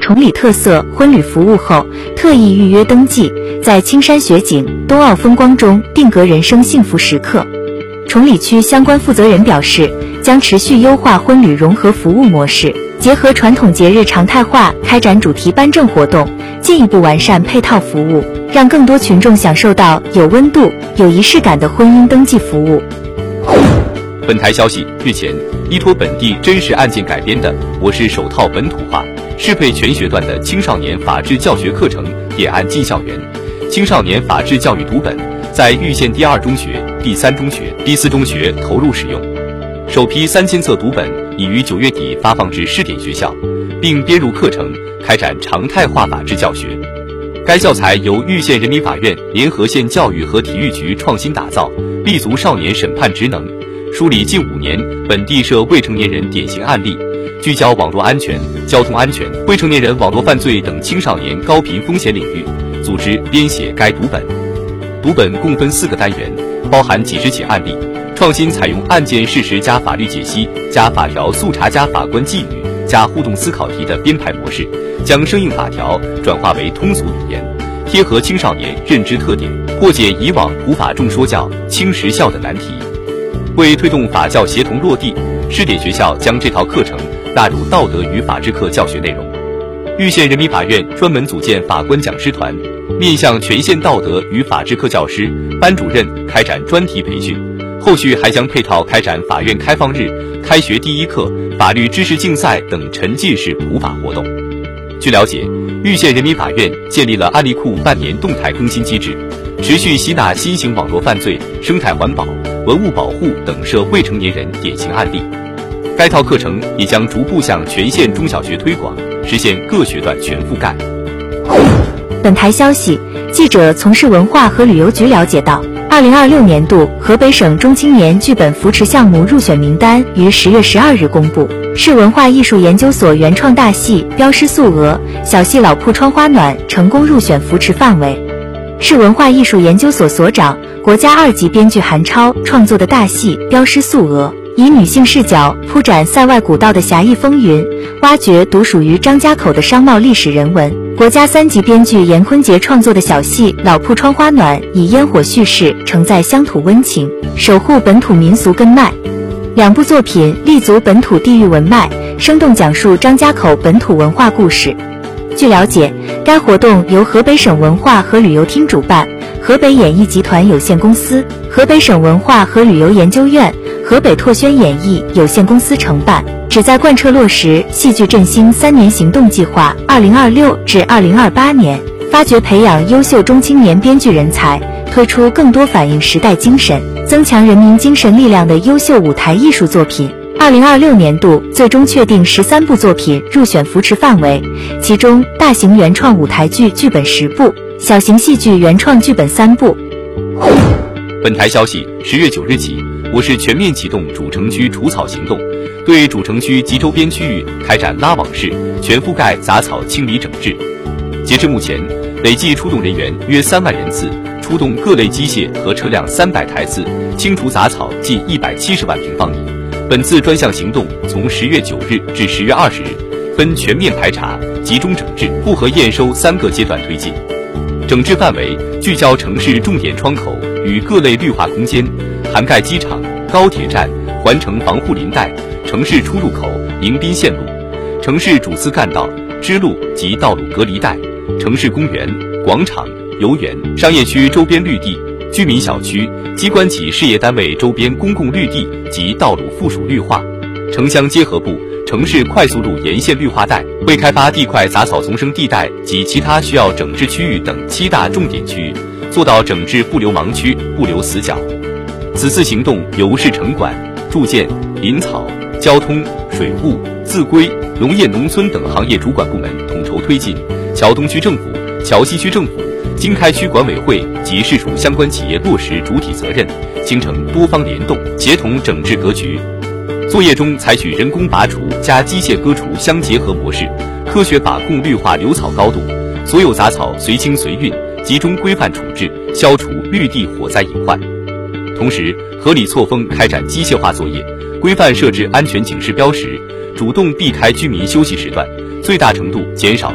崇礼特色婚礼服务后，特意预约登记，在青山雪景、冬奥风光中定格人生幸福时刻。崇礼区相关负责人表示，将持续优化婚旅融合服务模式，结合传统节日常态化开展主题颁证活动，进一步完善配套服务，让更多群众享受到有温度、有仪式感的婚姻登记服务。 本台消息，日前，依托本地真实案件改编的《我是首套本土化》适配全学段的青少年法治教学课程点案进校园，青少年法治教育读本在玉县第2中学、第3中学、第4中学投入使用。首批3000册读本已于9月底发放至试点学校，并编入课程，开展常态化法治教学。该教材由玉县人民法院联合县教育和体育局创新打造，立足少年审判职能，梳理近5年本地涉未成年人典型案例，聚焦网络安全、交通安全、未成年人网络犯罪等青少年高频风险领域，组织编写该读本。读本共分4个单元，包含几十起案例，创新采用案件事实加法律解析加法条速查加法官寄语加互动思考题的编排模式，将生硬法条转化为通俗语言，贴合青少年认知特点，破解以往普法重说教、轻时效的难题。为推动法教协同落地，试点学校将这套课程纳入道德与法治课教学内容。玉县人民法院专门组建法官讲师团，面向全县道德与法治课教师、班主任开展专题培训，后续还将配套开展法院开放日、开学第一课、法律知识竞赛等沉浸式普法活动。据了解，玉县人民法院建立了案例库半年动态更新机制，持续吸纳新型网络犯罪、生态环保、文物保护等涉未成年人典型案例。该套课程也将逐步向全县中小学推广，实现各学段全覆盖。 本台消息，记者从事文化和旅游局了解到，2026年度河北省中青年剧本扶持项目入选名单于10月12日公布，市文化艺术研究所原创大戏《标师素娥》、小戏《老铺窗花暖》成功入选扶持范围。市文化艺术研究所所长、国家2级编剧韩超创作的大戏《标师素娥》，以女性视角铺展塞外古道的侠义风云，挖掘独属于张家口的商贸历史人文。国家3级编剧严坤杰创作的小戏《老铺窗花暖》，以烟火叙事承载乡土温情，守护本土民俗根脉。2部作品立足本土地域文脉，生动讲述张家口本土文化故事。据了解，该活动由河北省文化和旅游厅主办，河北演艺集团有限公司、河北省文化和旅游研究院、河北拓轩演艺有限公司承办，旨在贯彻落实戏剧振兴3年行动计划2026至2028年，发掘培养优秀中青年编剧人才，推出更多反映时代精神、增强人民精神力量的优秀舞台艺术作品。2026年度最终确定13部作品入选扶持范围，其中大型原创舞台剧剧本10部，小型戏剧原创剧本3部。 本台消息，10月9日起，我市全面启动主城区除草行动，对主城区及周边区域开展拉网式、全覆盖杂草清理整治。截至目前，累计出动人员约3万人次，出动各类机械和车辆300台次，清除杂草近170万平方米。本次专项行动从10月9日至10月20日，分全面排查、集中整治、复核验收3个阶段推进。整治范围聚焦城市重点窗口与各类绿化空间，涵盖机场、高铁站、环城防护林带、城市出入口、迎宾线路、城市主次干道、支路及道路隔离带、城市公园、广场、游园、商业区周边绿地、居民小区、机关及事业单位周边公共绿地及道路附属绿化、城乡结合部、城市快速路沿线绿化带、未开发地块杂草丛生地带及其他需要整治区域等7大重点区域，做到整治不留盲区、不留死角。此次行动由市城管、住建、林草、交通、水务、自规、农业农村等行业主管部门统筹推进，桥东区政府、桥西区政府、经开区管委会及市属相关企业落实主体责任，形成多方联动、协同整治格局。作业中采取人工拔除加机械割除相结合模式，科学把控绿化留草高度，所有杂草随清随运，集中规范处置，消除绿地火灾隐患。同时，合理错峰开展机械化作业，规范设置安全警示标识，主动避开居民休息时段，最大程度减少